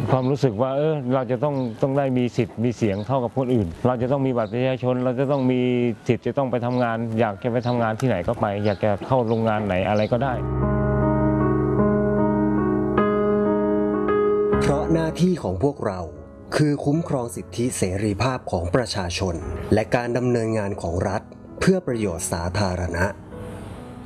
ความรู้สึกว่าเราจะต้องได้มีสิทธิ์มีเสียงเท่ากับคนอื่นเราจะต้องมีบัตรประชาชนเราจะต้องมีสิทธิ์จะต้องไปทำงานอยากจะไปทำงานที่ไหนก็ไปอยากจะเข้าโรงงานไหนอะไรก็ได้เพราะหน้าที่ของพวกเราคือคุ้มครองสิทธิเสรีภาพของประชาชนและการดำเนินงานของรัฐเพื่อประโยชน์สาธารณะ